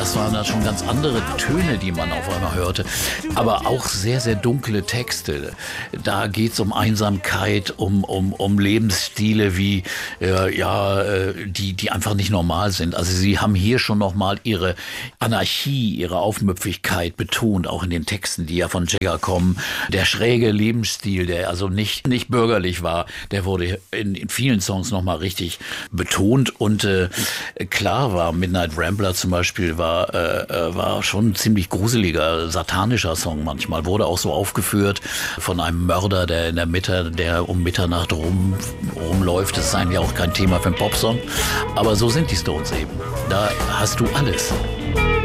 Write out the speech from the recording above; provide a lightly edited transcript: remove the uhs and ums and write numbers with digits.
das waren dann schon ganz andere Töne, die man auf einmal hörte. Aber auch sehr, sehr dunkle Texte. Da geht es um Einsamkeit, um Lebensstile wie, die einfach nicht normal sind. Also sie haben hier schon nochmal ihre Anarchie, ihre Aufmüpfigkeit betont, auch in den Texten, die ja von Jagger kommen. Der schräge Lebensstil, der also nicht bürgerlich war, der wurde in vielen Songs nochmal richtig betont. Und klar war Midnight Rambler zum Beispiel war schon ein ziemlich gruseliger, satanischer Song manchmal. Wurde auch so aufgeführt von einem Mörder, der um Mitternacht rumläuft. Das ist eigentlich auch kein Thema für einen Popsong. Aber so sind die Stones eben. Da hast du alles.